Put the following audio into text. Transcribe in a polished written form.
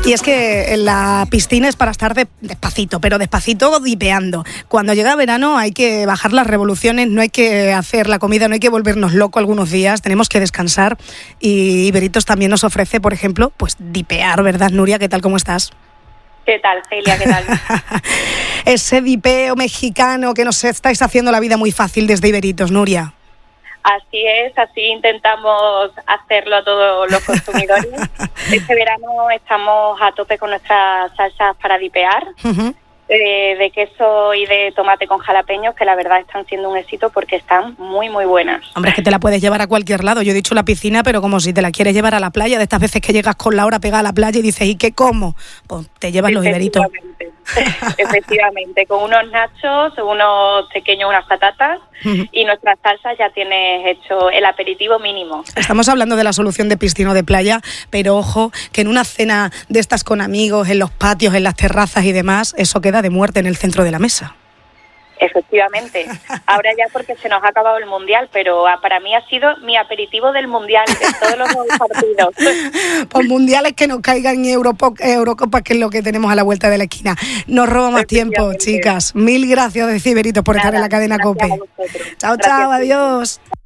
Y es que la piscina es para estar despacito, pero despacito dipeando. Cuando llega verano hay que bajar las revoluciones, no hay que hacer la comida, no hay que volvernos locos algunos días, tenemos que descansar. Y Iberitos también nos ofrece, por ejemplo, pues dipear, ¿verdad, Nuria? ¿Qué tal, cómo estás? ¿Qué tal, Celia? ¿Qué tal? Ese dipeo mexicano que nos estáis haciendo la vida muy fácil desde Iberitos, Nuria. Así es, así intentamos hacerlo todos los consumidores. Este verano estamos a tope con nuestras salsas para dipear, de queso y de tomate con jalapeños, que la verdad están siendo un éxito porque están muy, muy buenas. Hombre, es que te la puedes llevar a cualquier lado. Yo he dicho la piscina, pero como si te la quieres llevar a la playa, de estas veces que llegas con la hora pegada a la playa y dices, ¿y qué como? Pues te llevas los Iberitos. Efectivamente, con unos nachos, unos pequeños, unas patatas y nuestras salsas ya tienes hecho el aperitivo mínimo. Estamos hablando de la solución de piscina o de playa, pero ojo, que en una cena de estas con amigos, en los patios, en las terrazas y demás, eso queda de muerte en el centro de la mesa. Efectivamente. Ahora ya porque se nos ha acabado el Mundial, pero para mí ha sido mi aperitivo del Mundial, de todos los partidos. Pues mundiales que nos caigan en Eurocopa, que es lo que tenemos a la vuelta de la esquina. No roba más tiempo, chicas. Mil gracias de Iberitos por estar en la cadena COPE. Chao, chao, adiós.